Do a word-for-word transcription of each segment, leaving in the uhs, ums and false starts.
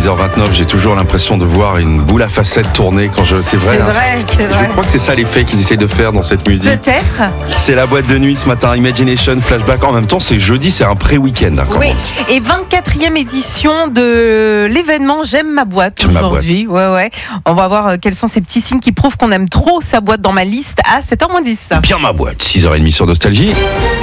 six heures vingt-neuf, j'ai toujours l'impression de voir une boule à facettes tourner quand je... C'est vrai, C'est hein. vrai, c'est vrai. Je crois que c'est ça l'effet qu'ils essayent de faire dans cette musique. Peut-être. C'est la boîte de nuit ce matin, Imagination, Flashback. En même temps, c'est jeudi, c'est un pré-week-end. Hein, Oui, et vingt-quatrième édition de l'événement J'aime ma boîte J'aime ma aujourd'hui. Ouais, ouais. On va voir quels sont ces petits signes qui prouvent qu'on aime trop sa boîte dans ma liste à sept heures moins dix. Bien ma boîte, six heures trente sur Nostalgie.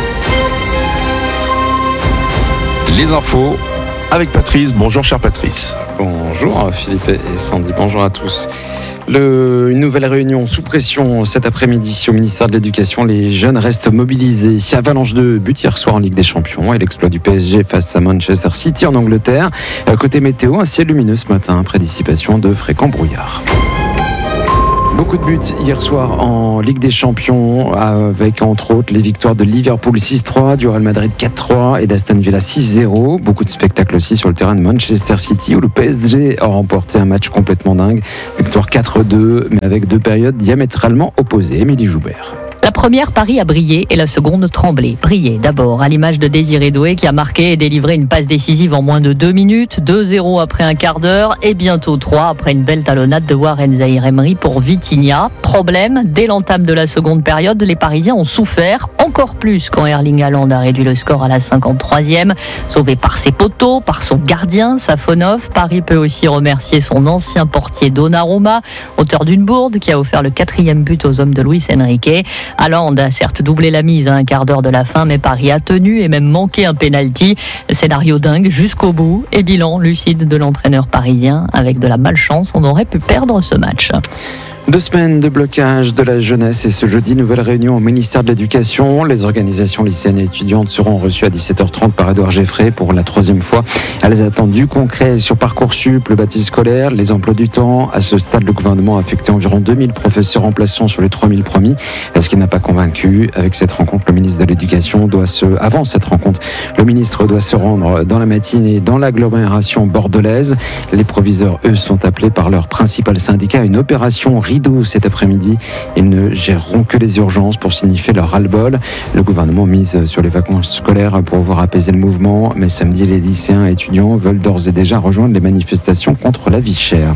Les infos avec Patrice. Bonjour cher Patrice. Bonjour Philippe et Sandy, bonjour à tous. Le, une nouvelle réunion sous pression cet après-midi au ministère de l'Éducation. Les jeunes restent mobilisés. Avalanche de buts hier soir en Ligue des Champions et l'exploit du P S G face à Manchester City en Angleterre. Côté météo, un ciel lumineux ce matin, prédissipation de fréquents brouillards. Beaucoup de buts hier soir en Ligue des Champions avec entre autres les victoires de Liverpool six trois, du Real Madrid quatre trois et d'Aston Villa six zéro. Beaucoup de spectacles aussi sur le terrain de Manchester City où le P S G a remporté un match complètement dingue. Victoire quatre deux mais avec deux périodes diamétralement opposées. Émilie Joubert. La première, Paris a brillé et la seconde, tremblé. Brillé d'abord, à l'image de Désiré Doué qui a marqué et délivré une passe décisive en moins de deux minutes, deux zéro après un quart d'heure et bientôt trois après une belle talonnade de Warren Zaïre-Emery pour Vitinha. Problème, dès l'entame de la seconde période, les Parisiens ont souffert, encore plus quand Erling Haaland a réduit le score à la cinquante-troisième. Sauvé par ses poteaux, par son gardien, Safonov, Paris peut aussi remercier son ancien portier Donnarumma, auteur d'une bourde qui a offert le quatrième but aux hommes de Luis Enrique. Haaland a certes doublé la mise à un quart d'heure de la fin, mais Paris a tenu et même manqué un pénalty. Scénario dingue jusqu'au bout et bilan lucide de l'entraîneur parisien. Avec de la malchance, on aurait pu perdre ce match. Deux semaines de blocage de la jeunesse et ce jeudi, nouvelle réunion au ministère de l'Éducation. Les organisations lycéennes et étudiantes seront reçues à dix-sept heures trente par Édouard Geffray pour la troisième fois. Elles attendent du concret sur Parcoursup, le bâti scolaire, les emplois du temps. À ce stade, le gouvernement a affecté environ deux mille professeurs remplaçants sur les trois mille promis. Ce qui n'a pas convaincu. Avec cette rencontre, le ministre de l'Éducation doit se... Avant cette rencontre, le ministre doit se rendre dans la matinée dans l'agglomération bordelaise. Les proviseurs, eux, sont appelés par leur principal syndicat à une opération rideau cet après-midi. Ils ne géreront que les urgences pour signifier leur ras-le-bol. Le gouvernement mise sur les vacances scolaires pour voir apaiser le mouvement, mais samedi, les lycéens et étudiants veulent d'ores et déjà rejoindre les manifestations contre la vie chère.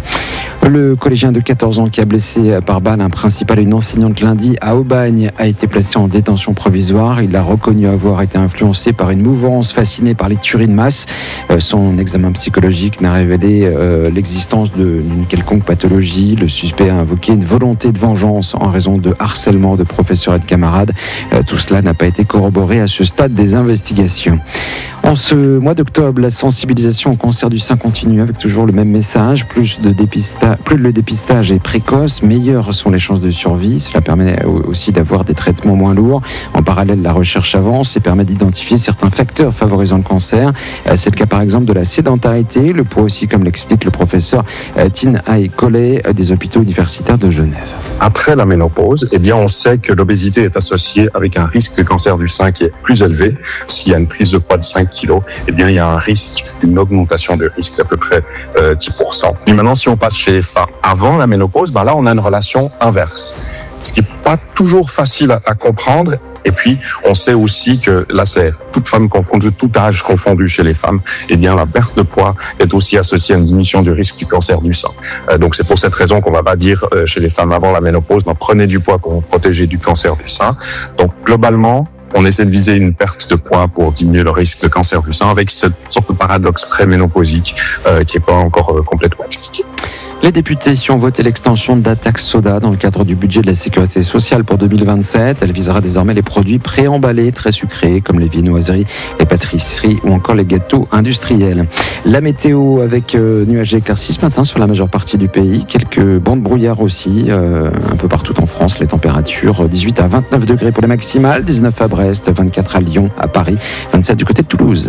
Le collégien de quatorze ans qui a blessé par balle un principal et une enseignante lundi à Aubagne a été placé en détention provisoire. Il a reconnu avoir été influencé par une mouvance fascinée par les tueries de masse. Son examen psychologique n'a révélé euh, l'existence de, d'une quelconque pathologie. Le suspect a invoqué une volonté de vengeance en raison de harcèlement de professeurs et de camarades. Euh, tout cela n'a pas été corroboré à ce stade des investigations. En ce mois d'octobre, la sensibilisation au cancer du sein continue avec toujours le même message. Plus, de dépista- plus le dépistage est précoce, meilleures sont les chances de survie. Cela permet aussi d'avoir des traitements moins lourds. En parallèle, la recherche avance et permet d'identifier certains facteurs favorisant le cancer. C'est le cas par exemple de la sédentarité, le poids aussi, comme l'explique le professeur Tin Hai Collet des hôpitaux universitaires de Genève. Après la ménopause, eh bien, on sait que l'obésité est associée avec un risque de cancer du sein qui est plus élevé. S'il y a une prise de poids de cinq kilos, eh bien, il y a un risque, une augmentation de risque d'à peu près euh, dix pour cent. Et maintenant, si on passe chez les femmes avant la ménopause, ben là, on a une relation inverse. Ce qui n'est pas toujours facile à, à comprendre. Et puis, on sait aussi que là, c'est toute femme confondue, tout âge confondu chez les femmes. Eh bien, la perte de poids est aussi associée à une diminution du risque du cancer du sein. Euh, donc, c'est pour cette raison qu'on va pas dire euh, chez les femmes avant la ménopause, ben, prenez du poids pour vous protéger du cancer du sein. Donc, globalement, on essaie de viser une perte de poids pour diminuer le risque de cancer du sein avec cette sorte de paradoxe préménopausique euh, qui n'est pas encore euh, complètement expliqué. Les députés ont voté l'extension de la taxe soda dans le cadre du budget de la sécurité sociale pour deux mille vingt-sept. Elle visera désormais les produits préemballés très sucrés comme les viennoiseries, les pâtisseries ou encore les gâteaux industriels. La météo avec euh, nuages et éclaircies ce matin sur la majeure partie du pays. Quelques bancs de brouillard aussi euh, un peu partout en France. Les températures dix-huit à vingt-neuf degrés pour les maximales, dix-neuf à Brest, vingt-quatre à Lyon, à Paris, vingt-sept du côté de Toulouse.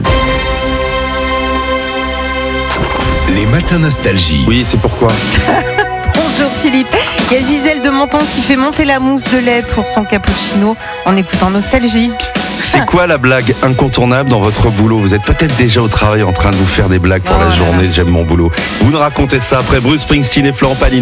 Les matins nostalgie. Oui, c'est pourquoi. Bonjour Philippe. Il y a Gisèle de Menton qui fait monter la mousse de lait pour son cappuccino en écoutant Nostalgie. C'est quoi la blague incontournable dans votre boulot? Vous êtes peut-être déjà au travail en train de vous faire des blagues pour oh la journée. J'aime mon boulot. Vous nous racontez ça après Bruce Springsteen et Florent Pagny.